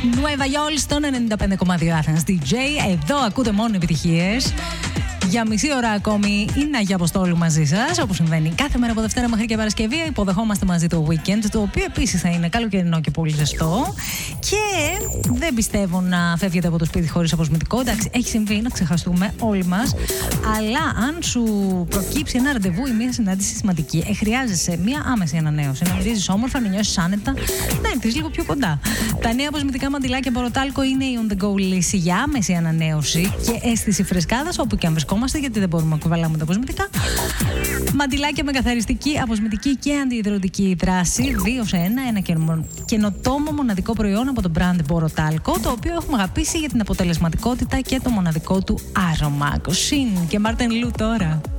Nueva York στο 95,2 Athens DJ. Εδώ ακούτε μόνο επιτυχίες. Για μισή ώρα ακόμη είναι Αγία Αποστόλου μαζί σας, όπως συμβαίνει κάθε μέρα από Δευτέρα μέχρι και Παρασκευή. Υποδεχόμαστε μαζί το weekend, το οποίο επίσης θα είναι καλοκαιρινό και πολύ ζεστό. Και δεν πιστεύω να φεύγετε από το σπίτι χωρίς αποσμητικό. Εντάξει, έχει συμβεί να ξεχαστούμε όλοι μας. Αλλά αν σου προκύψει ένα ραντεβού ή μια συνάντηση σημαντική, χρειάζεσαι μια άμεση ανανέωση. Να μυρίζεις όμορφα, να νιώσεις άνετα, να έρθεις λίγο πιο κοντά. Τα νέα αποσμητικά μαντιλάκια Μποροτάλκο είναι η on the go λύση για άμεση ανανέωση και αίσθηση φρεσκάδας όπου και αν βρισκόμαστε, γιατί δεν μπορούμε να κουβαλάμε τα αποσμητικά. Μαντιλάκια με καθαριστική, αποσμητική και αντιυδρωτική δράση. 2 σε 1, ένα καινοτόμο μοναδικό προϊόν από το brand Μποροτάλκο, το οποίο έχουμε αγαπήσει για την αποτελεσματικότητα και το μοναδικό του άρωμα. Κοσίν και Μάρτιν Λου τώρα.